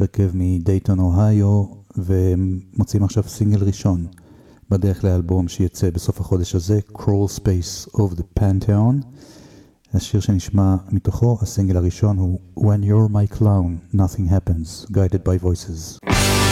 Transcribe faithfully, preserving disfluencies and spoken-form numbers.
הרכב מדייטון אוהיו, ומוצאים עכשיו סינגל ראשון בדרך לאלבום שיצא בסוף החודש הזה, Crawl Space of the Pantheon. השיר שנשמע מתוכו, הסינגל הראשון הוא When You're My Clown, Nothing Happens, Guided by Voices.